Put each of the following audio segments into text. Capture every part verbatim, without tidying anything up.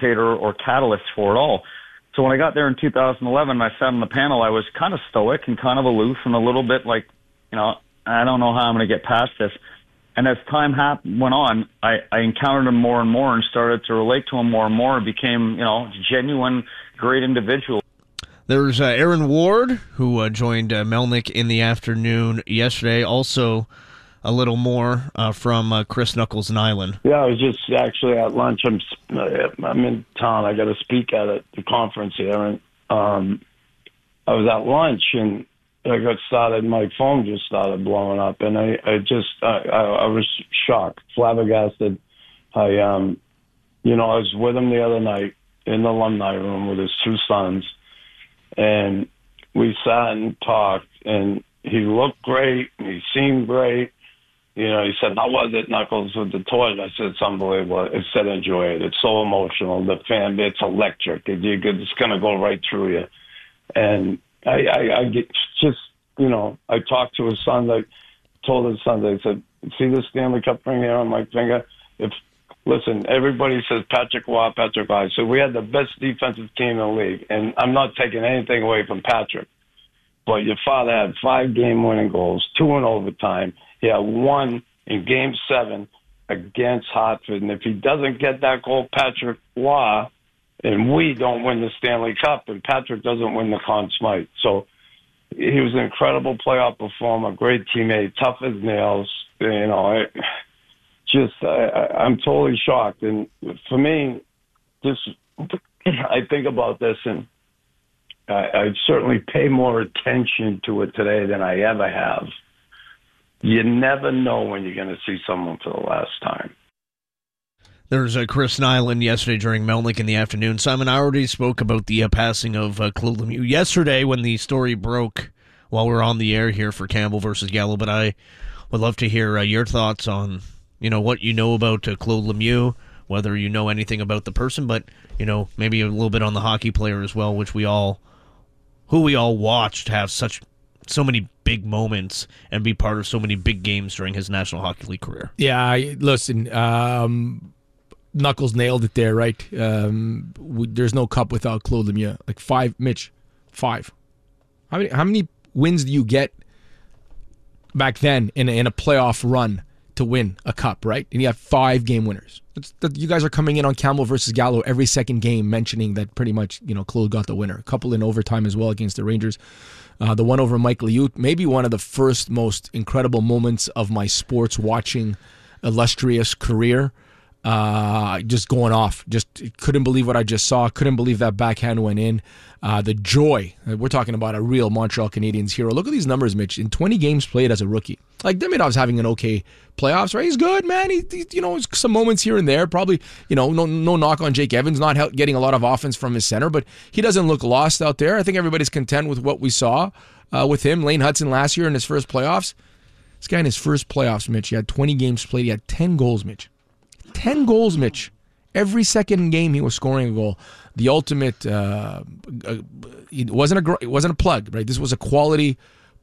facilitator or catalyst for it all. So when I got there in two thousand eleven and I sat on the panel, I was kind of stoic and kind of aloof and a little bit like, you know, I don't know how I'm going to get past this. And as time hap- went on, I, I encountered him more and more and started to relate to him more and more and became, you know, genuine, great individual. There's uh, Aaron Ward, who uh, joined uh, Melnick in the afternoon yesterday. Also, a little more uh, from uh, Chris Knuckles Nyland. Yeah, I was just actually at lunch. I'm I'm in town. I got to speak at a, the conference here, and um, I was at lunch, and I got started. My phone just started blowing up, and I, I just I, I, I was shocked, flabbergasted. I um, you know, I was with him the other night in the alumni room with his two sons, and we sat and talked, and he looked great, and he seemed great. You know, he said, how was it, Knuckles, with the torch? I said, it's unbelievable. I said, enjoy it. It's so emotional. The fan, it's electric. It, it's going to go right through you. And I, I, I get just, you know, I talked to his son. I told his son, I said, see this Stanley Cup ring here on my finger? If Listen, everybody says Patrick Waugh, Patrick Waugh. So we had the best defensive team in the league. And I'm not taking anything away from Patrick. But your father had five game-winning goals, two in overtime. He had one in Game seven against Hartford. And if he doesn't get that goal, Patrick Waugh, and we don't win the Stanley Cup, and Patrick doesn't win the Conn Smythe. So he was an incredible playoff performer, great teammate, tough as nails. You know, I, just I, I'm totally shocked. And for me, just I think about this, and I, I certainly pay more attention to it today than I ever have. You never know when you're going to see someone for the last time. There's uh, Chris Nyland yesterday during Melnick in the afternoon. Simon, I already spoke about the uh, passing of uh, Claude Lemieux yesterday when the story broke while we were on the air here for Campbell versus Gallo, but I would love to hear uh, your thoughts on, you know, what you know about uh, Claude Lemieux, whether you know anything about the person, but, you know, maybe a little bit on the hockey player as well, which we all, who we all watched have such so many big moments and be part of so many big games during his National Hockey League career. Yeah, listen, um, Knuckles nailed it there, right? Um, we, there's no cup without Claude Lemieux. Like five, Mitch, five. How many how many wins do you get back then in a, in a playoff run to win a cup, right? And you have five game winners. It's, that you guys are coming in on Campbell versus Gallo every second game mentioning that pretty much, you know, Claude got the winner. A couple in overtime as well against the Rangers. Uh, the one over Mike Liut, maybe one of the first most incredible moments of my sports watching illustrious career. Uh, just going off. Just couldn't believe what I just saw. Couldn't believe that backhand went in. Uh, the joy. We're talking about a real Montreal Canadiens hero. Look at these numbers, Mitch. In twenty games played as a rookie. Like, Demidov's having an okay playoffs, right? He's good, man. He, he you know, some moments here and there. Probably, you know, no no knock on Jake Evans, not help, getting a lot of offense from his center, but he doesn't look lost out there. I think everybody's content with what we saw uh, with him. Lane Hudson last year in his first playoffs. This guy in his first playoffs, Mitch, he had twenty games played. He had ten goals, Mitch. ten goals, Mitch. Every second game he was scoring a goal. The ultimate, uh, uh, it wasn't a gr- it wasn't a plug, right? This was a quality,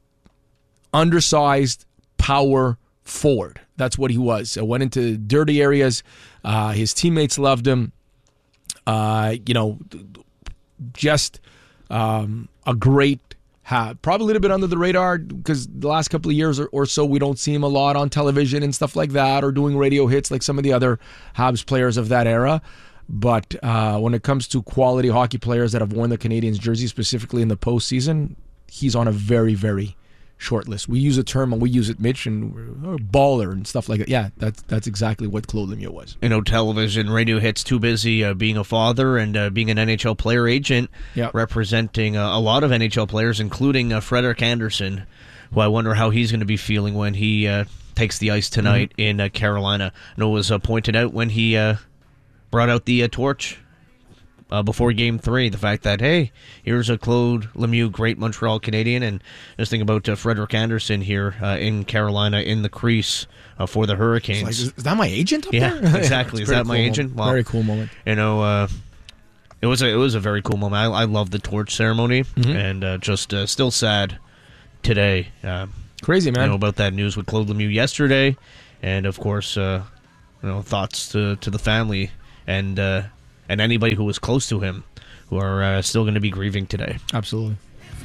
undersized power forward. That's what he was. So went into dirty areas. Uh, his teammates loved him. Uh, you know, just um, a great have. Probably a little bit under the radar because the last couple of years or, or so we don't see him a lot on television and stuff like that, or doing radio hits like some of the other Habs players of that era. But uh, when it comes to quality hockey players that have worn the Canadiens jersey, specifically in the postseason, he's on a very, very short list. We use a term and we use it, Mitch, and we're a baller and stuff like that. Yeah, that's that's exactly what Claude Lemieux was. You know, television, radio hits, too busy uh, being a father and uh, being an N H L player agent, yep. representing uh, a lot of N H L players, including uh, Frederik Andersen, who I wonder how he's going to be feeling when he uh, takes the ice tonight mm-hmm. in uh, Carolina. I know it was uh, pointed out when he uh, brought out the uh, torch Uh, before Game Three, the fact that, hey, here's a Claude Lemieux, great Montreal Canadian, and just think about uh, Frederik Andersen here uh, in Carolina in the crease uh, for the Hurricanes. Like, is that my agent up yeah, there? Exactly. yeah, is that cool my agent? Well, very cool moment. You know, uh, it was a it was a very cool moment. I, I love the torch ceremony, mm-hmm. and uh, just uh, still sad today. Uh, Crazy, man. You know about that news with Claude Lemieux yesterday, and of course, uh, you know, thoughts to to the family and. Uh, and anybody who was close to him who are uh, still going to be grieving today. Absolutely.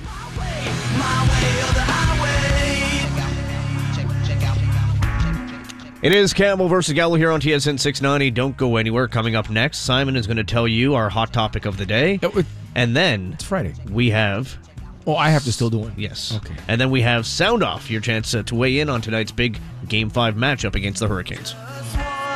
It is Campbell versus Gallo here on T S N six ninety. Don't go anywhere. Coming up next, Simon is going to tell you our hot topic of the day. It, it, and then it's Friday. We have... Oh, I have to still do one. Yes. Okay. And then we have Sound Off, your chance uh, to weigh in on tonight's big Game five matchup against the Hurricanes.